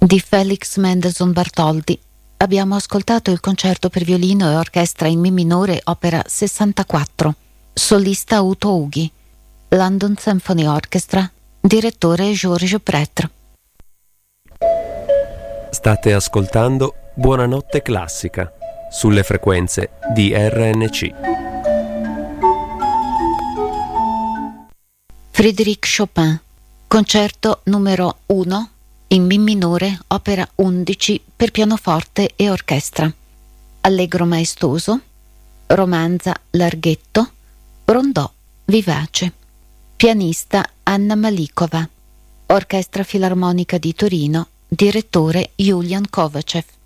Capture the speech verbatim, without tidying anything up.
di Felix Mendelssohn Bartholdy. Abbiamo ascoltato il concerto per violino e orchestra in Mi minore, opera sessantaquattro, solista Uto Ughi, London Symphony Orchestra, direttore Georges Pretre. State ascoltando Buonanotte Classica sulle frequenze di R N C. Frédéric Chopin, concerto numero uno in Mi minore, opera undici per pianoforte e orchestra. Allegro maestoso, romanza larghetto, rondò vivace. Pianista Anna Malikova. Orchestra Filarmonica di Torino, direttore Julian Kovacev.